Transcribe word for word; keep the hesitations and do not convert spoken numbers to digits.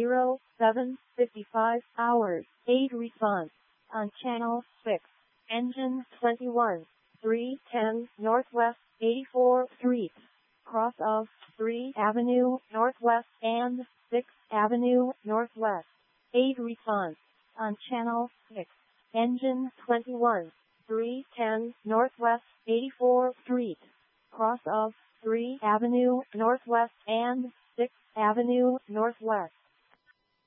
zero seven fifty-five hours. eight response. On channel six. Engine twenty-one. three ten Northwest eighty-fourth Street. Cross of three Avenue Northwest and sixth Avenue Northwest. eight response. On channel six. Engine twenty-one. three ten Northwest eighty-fourth Street. Cross of three Avenue Northwest and sixth Avenue Northwest.